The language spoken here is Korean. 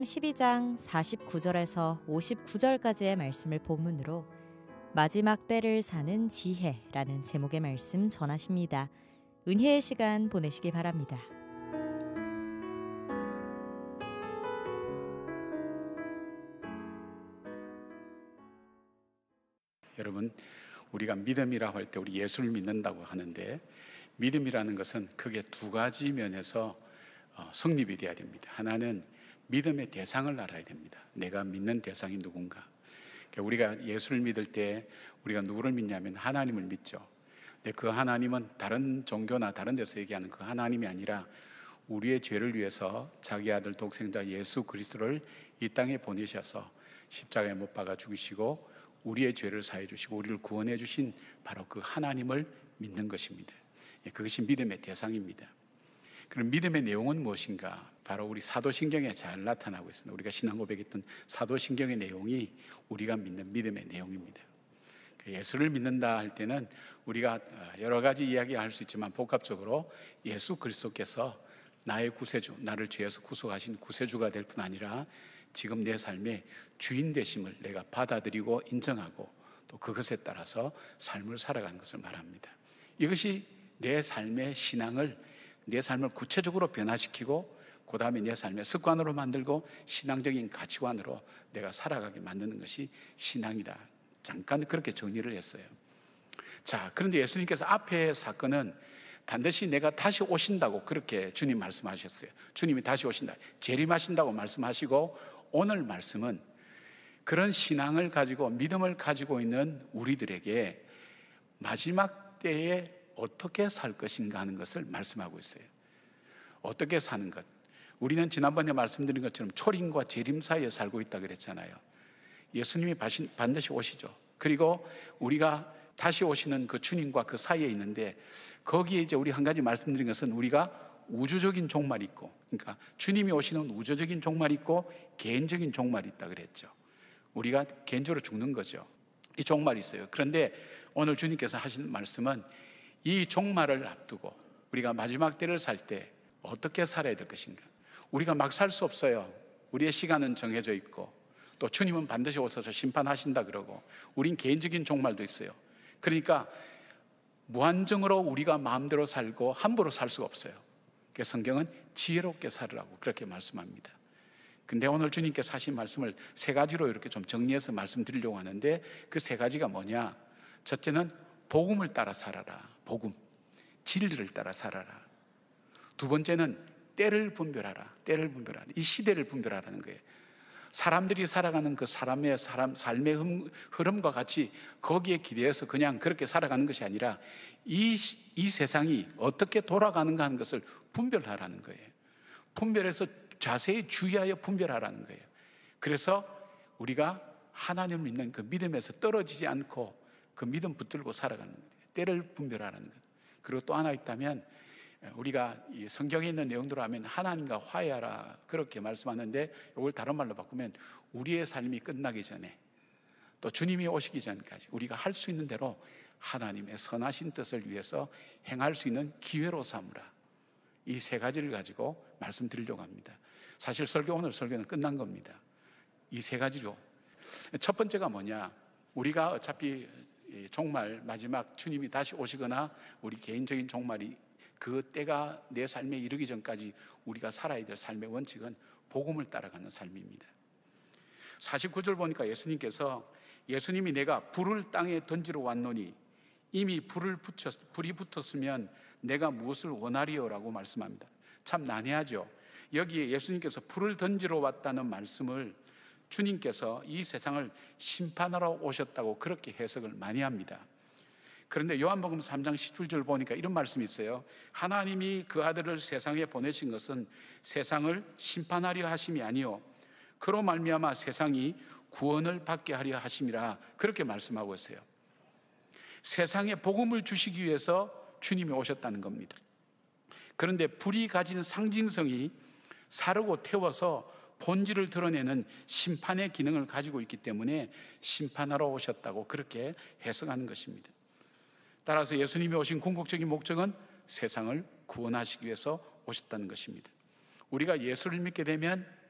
12장 49절에서 59절까지의 말씀을 본문으로 마지막 때를 사는 지혜라는 제목의 말씀 전하십니다. 은혜의 시간 보내시기 바랍니다. 여러분, 우리가 믿음이라고 할 때 우리 예수를 믿는다고 하는데, 믿음이라는 것은 크게 두 가지 면에서 성립이 되어야 됩니다. 하나는 믿음의 대상을 알아야 됩니다. 내가 믿는 대상이 누군가. 우리가 예수를 믿을 때 우리가 누구를 믿냐면 하나님을 믿죠. 근데 그 하나님은 다른 종교나 다른 데서 얘기하는 그 하나님이 아니라 우리의 죄를 위해서 자기 아들 독생자 예수 그리스도를 이 땅에 보내셔서 십자가에 못 박아 죽이시고 우리의 죄를 사해 주시고 우리를 구원해 주신 바로 그 하나님을 믿는 것입니다. 그것이 믿음의 대상입니다. 그럼 믿음의 내용은 무엇인가? 바로 우리 사도신경에 잘 나타나고 있습니다. 우리가 신앙 고백했던 사도신경의 내용이 우리가 믿는 믿음의 내용입니다. 예수를 믿는다 할 때는 우리가 여러 가지 이야기할 수 있지만 복합적으로 예수 그리스도께서 나의 구세주, 나를 죄에서 구속하신 구세주가 될 뿐 아니라 지금 내 삶의 주인 되심을 내가 받아들이고 인정하고 또 그것에 따라서 삶을 살아가는 것을 말합니다. 이것이 내 삶의 신앙을, 내 삶을 구체적으로 변화시키고 그 다음에 내 삶의 습관으로 만들고 신앙적인 가치관으로 내가 살아가게 만드는 것이 신앙이다. 잠깐 그렇게 정리를 했어요. 자, 그런데 예수님께서 앞에 사건은 반드시 내가 다시 오신다고 그렇게 주님 말씀하셨어요. 주님이 다시 오신다, 재림하신다고 말씀하시고, 오늘 말씀은 그런 신앙을 가지고 믿음을 가지고 있는 우리들에게 마지막 때에 어떻게 살 것인가 하는 것을 말씀하고 있어요. 어떻게 사는 것. 우리는 지난번에 말씀드린 것처럼 초림과 재림 사이에 살고 있다 그랬잖아요. 예수님이 반드시 오시죠. 그리고 우리가 다시 오시는 그 주님과 그 사이에 있는데, 거기에 이제 우리 한 가지 말씀드린 것은 우리가 우주적인 종말이 있고, 그러니까 주님이 오시는 우주적인 종말이 있고 개인적인 종말이 있다 그랬죠. 우리가 개인적으로 죽는 거죠. 이 종말이 있어요. 그런데 오늘 주님께서 하신 말씀은 이 종말을 앞두고 우리가 마지막 때를 살 때 어떻게 살아야 될 것인가. 우리가 막 살 수 없어요. 우리의 시간은 정해져 있고 또 주님은 반드시 오셔서 심판하신다 그러고 우린 개인적인 종말도 있어요. 그러니까 무한정으로 우리가 마음대로 살고 함부로 살 수가 없어요. 그래서 성경은 지혜롭게 살으라고 그렇게 말씀합니다. 근데 오늘 주님께서 하신 말씀을 세 가지로 이렇게 좀 정리해서 말씀드리려고 하는데, 그 세 가지가 뭐냐? 첫째는 복음을 따라 살아라. 복음. 진리를 따라 살아라. 두 번째는 때를 분별하라. 때를 분별하라. 이 시대를 분별하라는 거예요. 사람들이 살아가는 그 삶의 흐름과 같이 거기에 기대해서 그냥 그렇게 살아가는 것이 아니라 이 세상이 어떻게 돌아가는가 하는 것을 분별하라는 거예요. 분별해서 자세히 주의하여 분별하라는 거예요. 그래서 우리가 하나님을 믿는 그 믿음에서 떨어지지 않고 그 믿음 붙들고 살아가는 거예요. 때를 분별하라는 것. 그리고 또 하나 있다면, 우리가 이 성경에 있는 내용대로 하면 하나님과 화해하라 그렇게 말씀하는데, 이걸 다른 말로 바꾸면 우리의 삶이 끝나기 전에 또 주님이 오시기 전까지 우리가 할 수 있는 대로 하나님의 선하신 뜻을 위해서 행할 수 있는 기회로 삼으라. 이 세 가지를 가지고 말씀드리려고 합니다. 사실 오늘 설교는 끝난 겁니다. 이 세 가지로. 첫 번째가 뭐냐? 우리가 어차피 종말, 마지막 주님이 다시 오시거나 우리 개인적인 종말이 그 때가 내 삶에 이르기 전까지 우리가 살아야 될 삶의 원칙은 복음을 따라가는 삶입니다. 49절 보니까 예수님이 내가 불을 땅에 던지러 왔노니 이미 불이 붙었으면 내가 무엇을 원하리요라고 말씀합니다. 참 난해하죠. 여기에 예수님께서 불을 던지러 왔다는 말씀을 주님께서 이 세상을 심판하러 오셨다고 그렇게 해석을 많이 합니다. 그런데 요한복음 3장 17절 보니까 이런 말씀이 있어요. 하나님이 그 아들을 세상에 보내신 것은 세상을 심판하려 하심이 아니요 그로 말미암아 세상이 구원을 받게 하려 하심이라 그렇게 말씀하고 있어요. 세상에 복음을 주시기 위해서 주님이 오셨다는 겁니다. 그런데 불이 가지는 상징성이 사르고 태워서 본질을 드러내는 심판의 기능을 가지고 있기 때문에 심판하러 오셨다고 그렇게 해석하는 것입니다. 따라서 예수님이 오신 궁극적인 목적은 세상을 구원하시기 위해서 오셨다는 것입니다. 우리가 예수를 믿게 되면